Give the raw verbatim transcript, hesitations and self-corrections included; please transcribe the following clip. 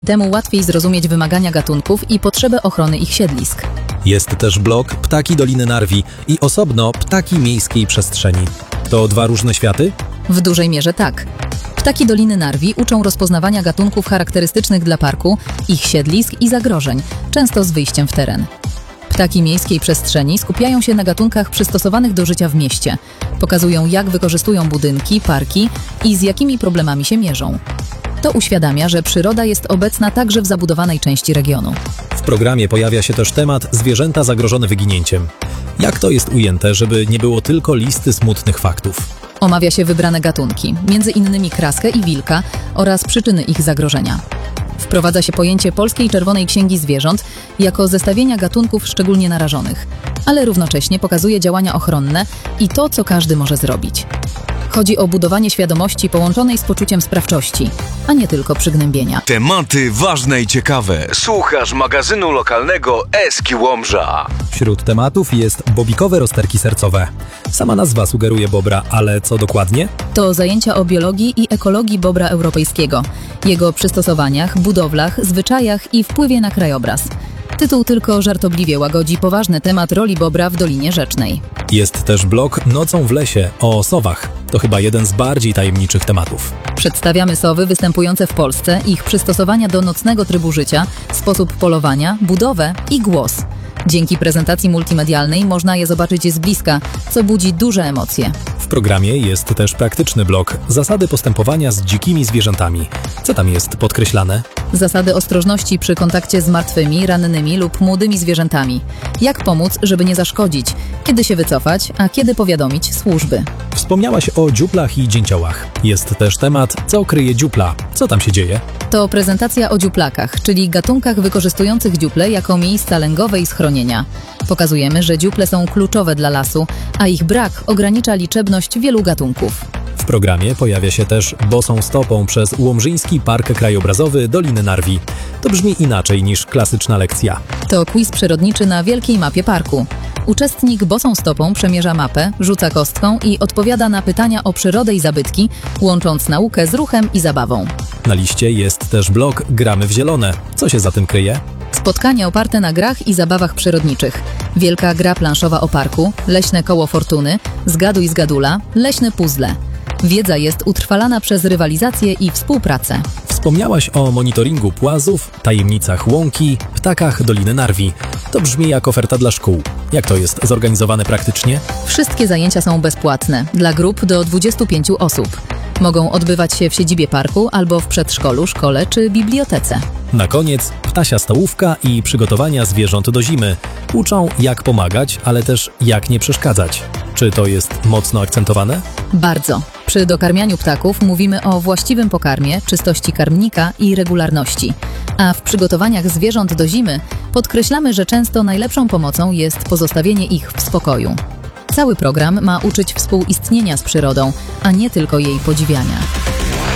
Temu łatwiej zrozumieć wymagania gatunków i potrzebę ochrony ich siedlisk. Jest też blog Ptaki Doliny Narwi i osobno Ptaki Miejskiej Przestrzeni. To dwa różne światy? W dużej mierze tak. Ptaki Doliny Narwi uczą rozpoznawania gatunków charakterystycznych dla parku, ich siedlisk i zagrożeń, często z wyjściem w teren. Ptaki Miejskiej Przestrzeni skupiają się na gatunkach przystosowanych do życia w mieście. Pokazują, jak wykorzystują budynki, parki i z jakimi problemami się mierzą. To uświadamia, że przyroda jest obecna także w zabudowanej części regionu. W programie pojawia się też temat zwierzęta zagrożone wyginięciem. Jak to jest ujęte, żeby nie było tylko listy smutnych faktów? Omawia się wybrane gatunki, między innymi kraskę i wilka oraz przyczyny ich zagrożenia. Wprowadza się pojęcie Polskiej Czerwonej Księgi Zwierząt jako zestawienia gatunków szczególnie narażonych, ale równocześnie pokazuje działania ochronne i to, co każdy może zrobić. Chodzi o budowanie świadomości połączonej z poczuciem sprawczości, a nie tylko przygnębienia. Tematy ważne i ciekawe. Słuchasz magazynu lokalnego Eski Łomża. Wśród tematów jest bobikowe rozterki sercowe. Sama nazwa sugeruje bobra, ale co dokładnie? To zajęcia o biologii i ekologii bobra europejskiego, jego przystosowaniach, budowlach, zwyczajach i wpływie na krajobraz. Tytuł tylko żartobliwie łagodzi poważny temat roli bobra w Dolinie Rzecznej. Jest też blog Nocą w lesie o sowach. To chyba jeden z bardziej tajemniczych tematów. Przedstawiamy sowy występujące w Polsce, ich przystosowania do nocnego trybu życia, sposób polowania, budowę i głos. Dzięki prezentacji multimedialnej można je zobaczyć z bliska, co budzi duże emocje. W programie jest też praktyczny blog Zasady postępowania z dzikimi zwierzętami. Co tam jest podkreślane? Zasady ostrożności przy kontakcie z martwymi, rannymi lub młodymi zwierzętami. Jak pomóc, żeby nie zaszkodzić? Kiedy się wycofać, a kiedy powiadomić służby? Wspomniałaś o dziuplach i dzięciołach. Jest też temat, co kryje dziupla. Co tam się dzieje? To prezentacja o dziuplakach, czyli gatunkach wykorzystujących dziuple jako miejsca lęgowe i schronienia. Pokazujemy, że dziuple są kluczowe dla lasu, a ich brak ogranicza liczebność wielu gatunków. W programie pojawia się też Bosą stopą przez Łomżyński Park Krajobrazowy Doliny Narwi. To brzmi inaczej niż klasyczna lekcja. To quiz przyrodniczy na wielkiej mapie parku. Uczestnik bosą stopą przemierza mapę, rzuca kostką i odpowiada na pytania o przyrodę i zabytki, łącząc naukę z ruchem i zabawą. Na liście jest też blog Gramy w zielone. Co się za tym kryje? Spotkania oparte na grach i zabawach przyrodniczych. Wielka gra planszowa o parku, leśne koło fortuny, zgaduj zgadula, leśne puzzle. Wiedza jest utrwalana przez rywalizację i współpracę. Wspomniałaś o monitoringu płazów, tajemnicach łąki, ptakach Doliny Narwi. To brzmi jak oferta dla szkół. Jak to jest zorganizowane praktycznie? Wszystkie zajęcia są bezpłatne, dla grup do dwudziestu pięciu osób. Mogą odbywać się w siedzibie parku albo w przedszkolu, szkole czy bibliotece. Na koniec ptasia stołówka i przygotowania zwierząt do zimy. Uczą, jak pomagać, ale też jak nie przeszkadzać. Czy to jest mocno akcentowane? Bardzo. Przy dokarmianiu ptaków mówimy o właściwym pokarmie, czystości karmnika i regularności. A w przygotowaniach zwierząt do zimy podkreślamy, że często najlepszą pomocą jest pozostawienie ich w spokoju. Cały program ma uczyć współistnienia z przyrodą, a nie tylko jej podziwiania.